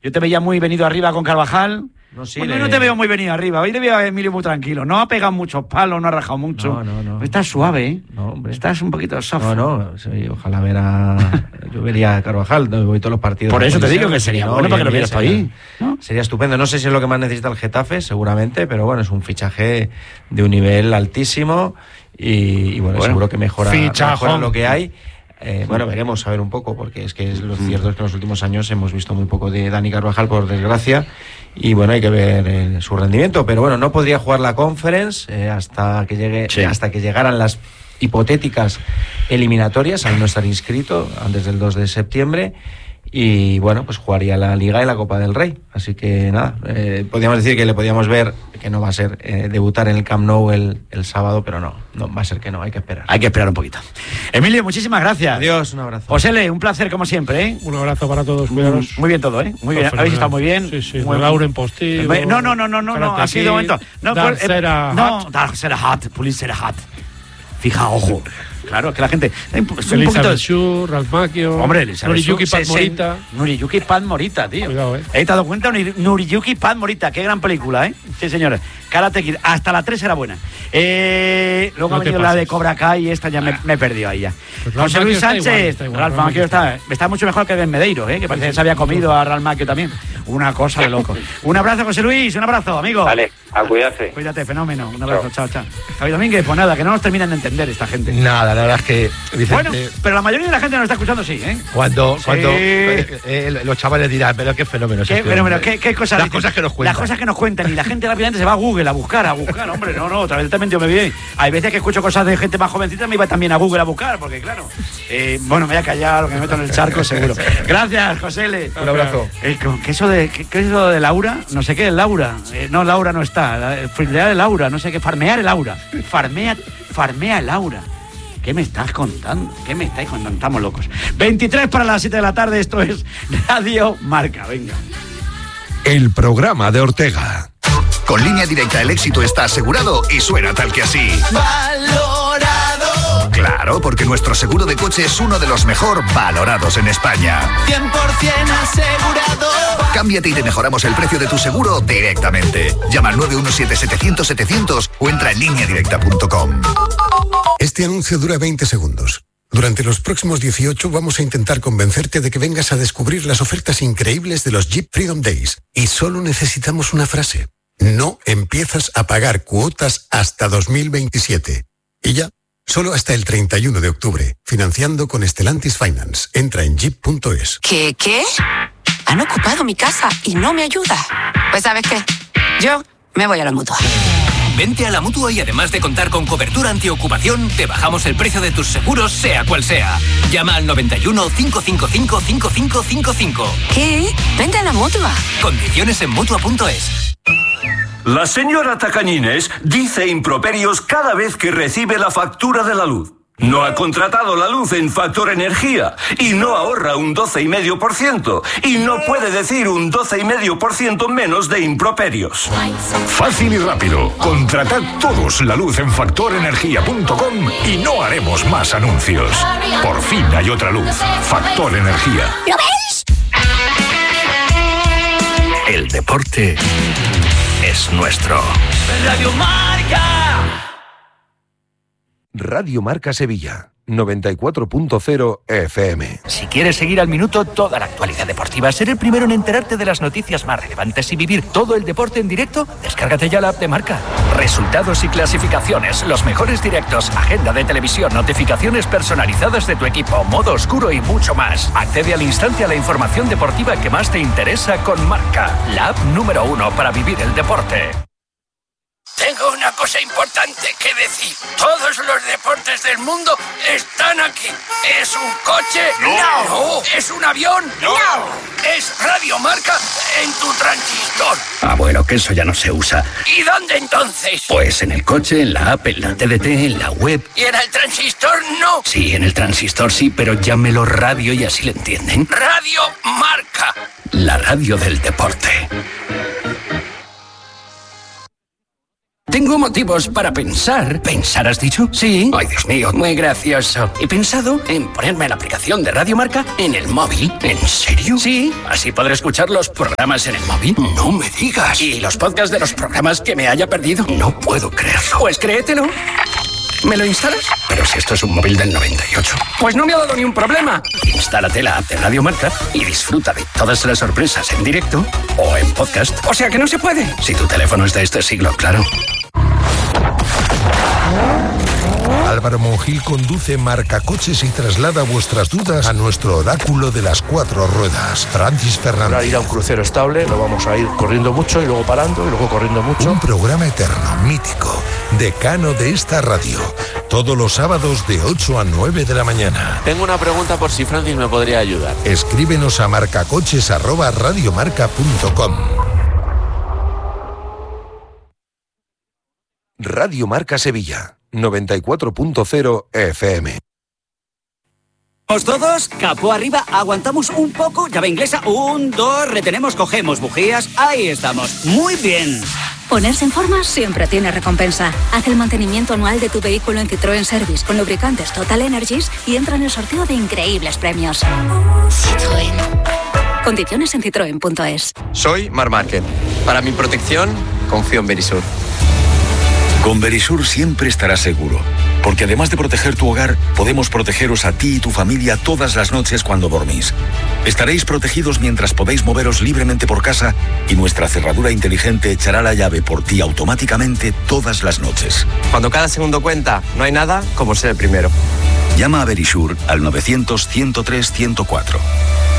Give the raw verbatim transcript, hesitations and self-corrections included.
Yo te veía muy venido arriba con Carvajal. No, sí, bueno, le... no te veo muy venido arriba. Hoy te veo a Emilio muy tranquilo. No ha pegado muchos palos, no ha rajado mucho. No, no, no. Estás suave, ¿eh? No, hombre. Estás un poquito soft. No, no. Sí, ojalá ver a... Yo vería a Carvajal. No, voy todos los partidos. Por eso te digo ser, que sería no, bueno para que lo vieras sería, ahí, ¿no? Sería estupendo. No sé si es lo que más necesita el Getafe, seguramente, pero bueno, es un fichaje de un nivel altísimo y, y bueno, bueno, seguro que mejora, mejora lo que hay. Eh, bueno, veremos a ver un poco, porque es que es lo cierto es que en los últimos años hemos visto muy poco de Dani Carvajal, por desgracia, y bueno, hay que ver eh, su rendimiento, pero bueno, no podría jugar la Conference eh, hasta que llegue, sí. hasta que llegaran las hipotéticas eliminatorias, al no estar inscrito antes del dos de septiembre. Y bueno, pues jugaría la Liga y la Copa del Rey. Así que nada, eh, podríamos decir que le podíamos ver, que no va a ser eh, debutar en el Camp Nou el, el sábado, pero no, no va a ser que no, hay que esperar. Hay que esperar un poquito. Emilio, muchísimas gracias. Adiós, un abrazo. Josele, un placer como siempre, ¿eh? Un abrazo para todos, cuidaros. Muy bien todo, ¿eh? Muy bien, habéis estado muy bien. Sí, sí, muy Laura en postigo. No, no, no, no, no, no, ha sido un momento. No, Dark Sera no, Dark Sera Hat, Police Sera Hat. Fija, ojo. Claro, que la gente... Es un Elizabeth poquito... Shue, Ralph Macchio... Hombre, Elizabeth Noriyuki Shue, Pat Morita... Noriyuki Pat Morita, tío. Cuidado, eh. ¿He dado cuenta? Noriyuki Pat Morita, qué gran película, ¿eh? Sí, señores. Karate Kid, hasta la tres era buena. Eh, luego no ha venido la de Cobra Kai y esta ya me, me perdió ahí ya. Pues José Luis Sánchez, Ralph Macchio está, está mucho mejor que Ben Medeiro, ¿eh? Que parece que se había comido a Ralph Macchio también. Una cosa de loco. Un abrazo, José Luis, un abrazo, amigo. Vale, a cuidarse. Cuídate, fenómeno. Un abrazo, chao, chao. Javi Domínguez, pues nada, que no nos terminan de entender esta gente. Nada, la verdad es que... Vicente, bueno, pero la mayoría de la gente nos está escuchando, sí, ¿eh? Cuando, sí. cuando eh, eh, los chavales dirán, pero qué fenómeno es ¿Qué este fenómeno? ¿Qué, qué cosas? Las cosas que nos cuentan. Las cosas que nos cuentan. Y la gente rápidamente se va a Google a buscar, a buscar, hombre. No, no, otra vez también yo me vi. Hay veces que escucho cosas de gente más jovencita, me iba también a Google a buscar, porque claro. Eh, bueno, me voy a callar, lo que me meto en el charco, seguro. Gracias, José L. Un abrazo. Eh, ¿qué, eso de, qué, ¿Qué es eso de Laura? No sé qué es Laura. Eh, no, Laura no está. La, de Laura, no sé qué. Farmear el aura. Farmea, farmea el aura. ¿Qué me estás contando? ¿Qué me estáis contando? Estamos locos. veintitrés para las siete de la tarde, esto es Radio Marca, venga. El programa de Ortega. Con Línea Directa el éxito está asegurado y suena tal que así. Valorado. Claro, porque nuestro seguro de coche es uno de los mejor valorados en España. cien por ciento asegurado. Cámbiate y te mejoramos el precio de tu seguro directamente. Llama al nueve uno siete, setecientos, setecientos o entra en línea directa punto com. Este anuncio dura veinte segundos. Durante los próximos dieciocho vamos a intentar convencerte de que vengas a descubrir las ofertas increíbles de los Jeep Freedom Days. Y solo necesitamos una frase. No empiezas a pagar cuotas hasta dos mil veintisiete. Y ya, solo hasta el treinta y uno de octubre. Financiando con Stellantis Finance. Entra en jeep punto es. ¿Qué, qué? Han ocupado mi casa y no me ayuda. Pues ¿sabes qué? Yo me voy a la Mutua. Vente a la Mutua y además de contar con cobertura antiocupación, te bajamos el precio de tus seguros, sea cual sea. Llama al noventa y uno, cinco cinco cinco, cinco cinco cinco cinco. ¿Qué? Vente a la Mutua. Condiciones en Mutua punto es. La señora Tacañines dice improperios cada vez que recibe la factura de la luz. No ha contratado la luz en Factor Energía y no ahorra un doce coma cinco por ciento y no puede decir un doce coma cinco por ciento menos de improperios. Fácil y rápido. Contratad todos la luz en factor energía punto com y no haremos más anuncios. Por fin hay otra luz. Factor Energía. ¿Lo veis? El deporte es nuestro. Radio Marca. Radio Marca Sevilla, noventa y cuatro punto cero F M. Si quieres seguir al minuto toda la actualidad deportiva, ser el primero en enterarte de las noticias más relevantes y vivir todo el deporte en directo, descárgate ya la app de Marca. Resultados y clasificaciones, los mejores directos, agenda de televisión, notificaciones personalizadas de tu equipo, modo oscuro y mucho más. Accede al instante a la información deportiva que más te interesa con Marca, la app número uno para vivir el deporte. Tengo una cosa importante que decir. Todos los deportes del mundo están aquí. ¿Es un coche? No. No. ¿Es un avión? No. ¿Es Radio Marca en tu transistor? Ah, bueno, que eso ya no se usa. ¿Y dónde entonces? Pues en el coche, en la app, en la T D T, en la web. ¿Y en el transistor no? Sí, en el transistor sí, pero llámelo radio y así le entienden. Radio Marca. La radio del deporte. Tengo tengo motivos para pensar. ¿Pensar has dicho? Sí. Ay, Dios mío, muy gracioso. He pensado en ponerme la aplicación de Radio Marca en el móvil. ¿En serio? Sí. Así podré escuchar los programas en el móvil. No me digas. Y los podcasts de los programas que me haya perdido. No puedo creerlo. Pues créetelo. ¿Me lo instalas? Pero si esto es un móvil del noventa y ocho. Pues no me ha dado ni un problema. Instálate la app de Radio Marca y disfruta de todas las sorpresas en directo o en podcast. O sea que no se puede. Si tu teléfono es de este siglo, claro. Álvaro Monjil conduce Marcacoches y traslada vuestras dudas a nuestro oráculo de las cuatro ruedas, Francis Fernández. Para ir a un crucero estable, lo vamos a ir corriendo mucho y luego parando y luego corriendo mucho. Un programa eterno, mítico, decano de esta radio. Todos los sábados de ocho a nueve de la mañana. Tengo una pregunta por si Francis me podría ayudar. Escríbenos a marcacoches arroba radiomarca punto com. Radio Marca Sevilla, noventa y cuatro punto cero F M. ¿Vamos todos? Capó arriba, aguantamos un poco, llave inglesa, un, dos, retenemos, cogemos bujías, ahí estamos, muy bien. Ponerse en forma siempre tiene recompensa. Haz el mantenimiento anual de tu vehículo en Citroën Service con lubricantes Total Energies y entra en el sorteo de increíbles premios. Citroën. Condiciones en citroen punto es. Soy Marc Márquez. Para mi protección, confío en Verisur. Con Verisur siempre estarás seguro, porque además de proteger tu hogar, podemos protegeros a ti y tu familia todas las noches cuando dormís. Estaréis protegidos mientras podéis moveros libremente por casa y nuestra cerradura inteligente echará la llave por ti automáticamente todas las noches. Cuando cada segundo cuenta, no hay nada como ser el primero. Llama a Verisur al novecientos, ciento tres, ciento cuatro.